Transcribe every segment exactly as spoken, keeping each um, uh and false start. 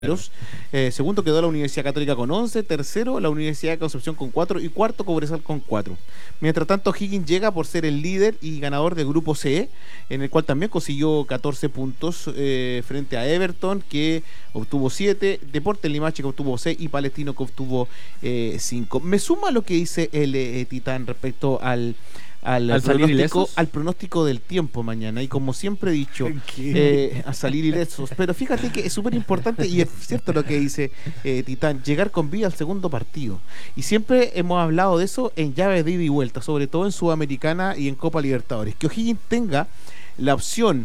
Eh, segundo quedó la Universidad Católica con once, tercero la Universidad de Concepción con cuatro y cuarto Cobresal con cuatro. Mientras tanto, O'Higgins llega por ser el líder y ganador del grupo C, en el cual también consiguió catorce puntos eh, frente a Everton, que obtuvo siete, Deportes Limache que obtuvo seis y Palestino que obtuvo cinco. Me suma lo que dice el eh, Titán respecto al Al, al, pronóstico, al pronóstico del tiempo mañana, y como siempre he dicho, eh, a salir ilesos. Pero fíjate que es súper importante, y es cierto lo que dice eh, Titán, llegar con vida al segundo partido. Y siempre hemos hablado de eso en llaves de ida y vuelta, sobre todo en Sudamericana y en Copa Libertadores. Que O'Higgins tenga la opción,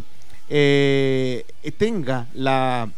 eh, tenga la,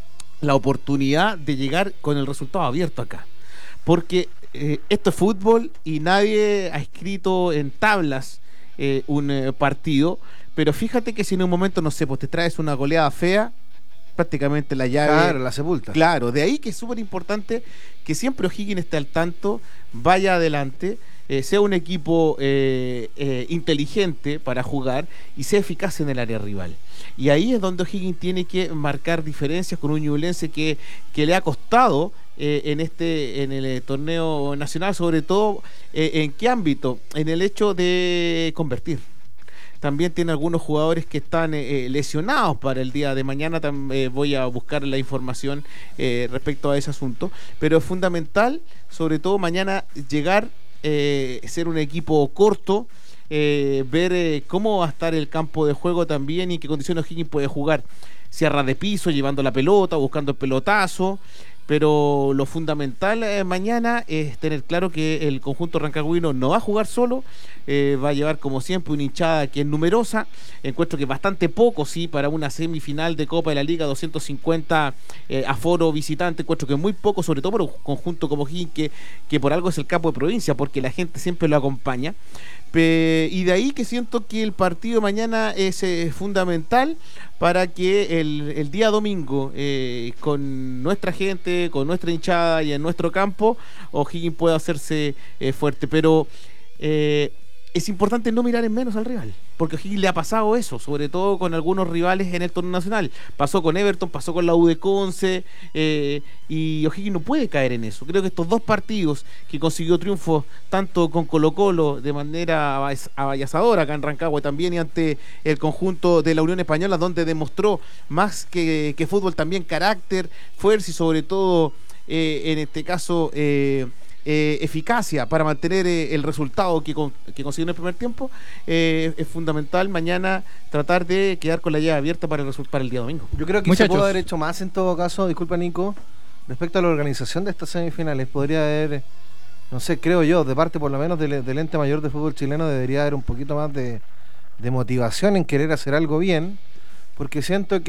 la oportunidad de llegar con el resultado abierto acá. Porque Eh, esto es fútbol y nadie ha escrito en tablas eh, un eh, partido, pero fíjate que si en un momento, no sé, pues te traes una goleada fea, prácticamente la llave... Claro, la sepulta. Claro, de ahí que es súper importante que siempre O'Higgins esté al tanto, vaya adelante, eh, sea un equipo eh, eh, inteligente para jugar y sea eficaz en el área rival. Y ahí es donde O'Higgins tiene que marcar diferencias con un ñublense que, que le ha costado eh, en este en el eh, torneo nacional, sobre todo eh, ¿en qué ámbito? En el hecho de convertir. También tiene algunos jugadores que están eh, lesionados para el día de mañana. También, eh, voy a buscar la información eh, respecto a ese asunto, pero es fundamental, sobre todo mañana, llegar, eh, ser un equipo corto, eh, ver eh, cómo va a estar el campo de juego también y en qué condiciones O'Higgins puede jugar. Sierra de piso, llevando la pelota, buscando el pelotazo. Pero lo fundamental eh, mañana es tener claro que el conjunto rancagüino no va a jugar solo, eh, va a llevar como siempre una hinchada que es numerosa. Encuentro que bastante poco, sí, para una semifinal de Copa de la Liga, doscientos cincuenta eh, aforo visitante. Encuentro que es muy poco, sobre todo por un conjunto como O'Higgins, que, que por algo es el capo de provincia, porque la gente siempre lo acompaña. Pe- y de ahí que siento que el partido mañana es eh, fundamental para que el, el día domingo, eh, con nuestra gente, con nuestra hinchada y en nuestro campo, O'Higgins pueda hacerse eh, fuerte. Pero eh, es importante no mirar en menos al rival, porque a O'Higgins le ha pasado eso, sobre todo con algunos rivales en el torneo nacional. Pasó con Everton, pasó con la U de Conce, eh, y O'Higgins no puede caer en eso. Creo que estos dos partidos que consiguió triunfo, tanto con Colo-Colo de manera avallazadora acá en Rancagua también, y ante el conjunto de la Unión Española, donde demostró más que, que fútbol también carácter, fuerza y sobre todo eh, en este caso eh, Eh, eficacia para mantener eh, el resultado que, con, que consiguió en el primer tiempo. eh, es fundamental mañana tratar de quedar con la llave abierta para el, para el día domingo. Yo creo que Muchachos. se puede haber hecho más en todo caso, disculpa Nico, respecto a la organización de estas semifinales. Podría haber, no sé, creo yo, de parte por lo menos del, del ente mayor de fútbol chileno, debería haber un poquito más de, de motivación en querer hacer algo bien, porque siento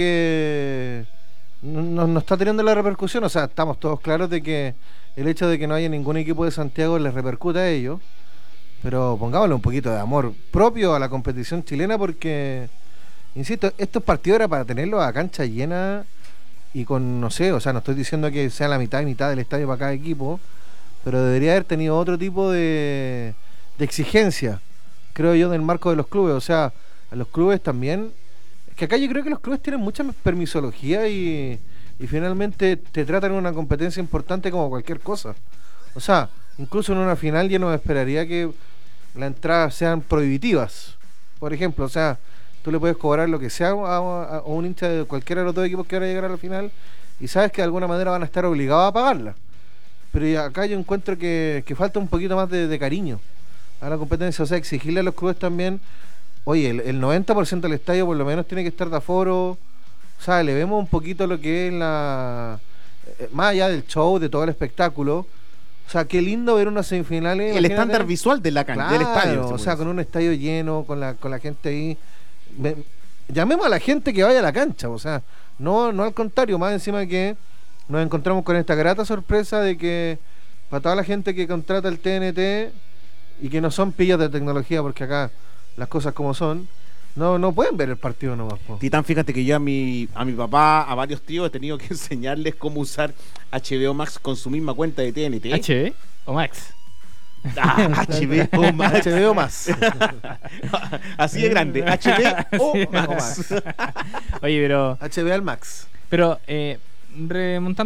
que no, no está teniendo la repercusión. O sea, estamos todos claros de que el hecho de que no haya ningún equipo de Santiago les repercute a ellos, pero pongámosle un poquito de amor propio a la competición chilena, porque, insisto, estos partidos era para tenerlos a cancha llena y con, no sé, o sea, no estoy diciendo que sea la mitad y mitad del estadio para cada equipo, pero debería haber tenido otro tipo de, de exigencia, creo yo, en el marco de los clubes. O sea, a los clubes también, es que acá yo creo que los clubes tienen mucha permisología y... y finalmente te tratan una competencia importante como cualquier cosa. O sea, incluso en una final yo no esperaría que las entradas sean prohibitivas. Por ejemplo, o sea, tú le puedes cobrar lo que sea a, a, a un hincha de cualquiera de los dos equipos que van a llegar a la final y sabes que de alguna manera van a estar obligados a pagarla. Pero acá yo encuentro que, que falta un poquito más de, de cariño a la competencia. O sea, exigirle a los clubes también, oye, el, el noventa por ciento del estadio por lo menos tiene que estar de aforo. O sea, le vemos un poquito lo que es la... Eh, más allá del show, de todo el espectáculo. O sea, qué lindo ver unas semifinales. El estándar visual de la cancha, claro, del estadio. O sea, con un estadio lleno, con la con la gente ahí. Me, llamemos a la gente que vaya a la cancha. O sea, no, no al contrario. Más encima que nos encontramos con esta grata sorpresa de que para toda la gente que contrata el T N T y que no son pillas de tecnología, porque acá las cosas como son, No, no pueden ver el partido nomás, po. Titán, fíjate que yo a mi, a mi papá, a varios tíos, he tenido que enseñarles cómo usar H B O Max con su misma cuenta de T N T. ¿H B o Max? Ah, H B O Max. H B O más. Así de grande. H B O Max. Oye, pero... H B O al Max. Pero, eh, remontando